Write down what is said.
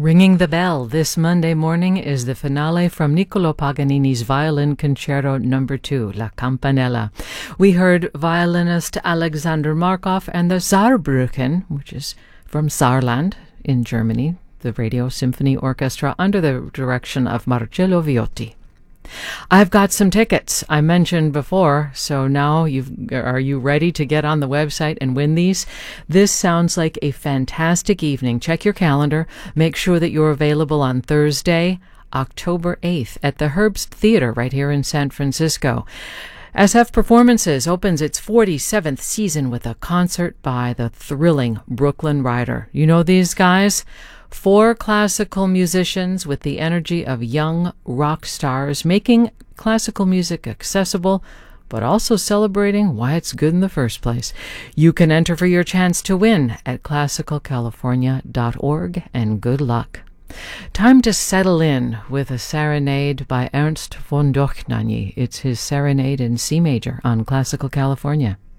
Ringing the bell this Monday morning is the finale from Niccolò Paganini's Violin Concerto No. 2, La Campanella. We heard violinist Alexander Markov and the Saarbrücken, which is from Saarland in Germany, the Radio Symphony Orchestra under the direction of Marcello Viotti. I've got some tickets I mentioned before, so now are you ready to get on the website and win these? This sounds like a fantastic evening. Check your calendar. Make sure that you're available on Thursday, October 8th at the Herbst Theater right here in San Francisco. SF Performances opens its 47th season with a concert by the thrilling Brooklyn Rider. You know these guys? 4 classical musicians with the energy of young rock stars, making classical music accessible, but also celebrating why it's good in the first place. You can enter for your chance to win at classicalcalifornia.org, and good luck. Time to settle in with a serenade by Ernst von Dohnanyi. It's his Serenade in C major on Classical California.